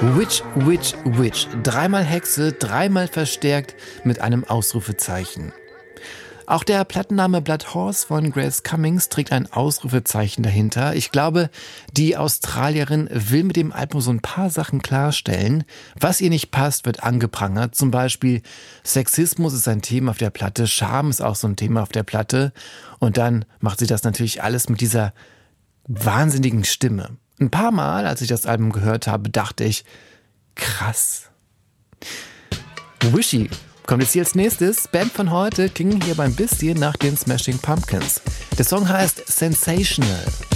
Witch, Witch, Witch. Dreimal Hexe, dreimal verstärkt mit einem Ausrufezeichen. Auch der Plattenname Blood Horse von Grace Cummings trägt ein Ausrufezeichen dahinter. Ich glaube, die Australierin will mit dem Album so ein paar Sachen klarstellen. Was ihr nicht passt, wird angeprangert. Zum Beispiel Sexismus ist ein Thema auf der Platte, Scham ist auch so ein Thema auf der Platte. Und dann macht sie das natürlich alles mit dieser wahnsinnigen Stimme. Ein paar Mal, als ich das Album gehört habe, dachte ich, krass. Wishy kommt jetzt hier als nächstes. Band von heute klingen hier beim Bisschen nach den Smashing Pumpkins. Der Song heißt Sensational.